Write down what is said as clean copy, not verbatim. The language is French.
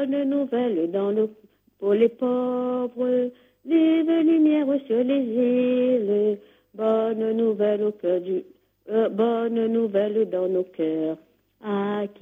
Bonne nouvelle pour les pauvres, vive lumière sur les îles, bonne nouvelle bonne nouvelle dans nos cœurs. Ah,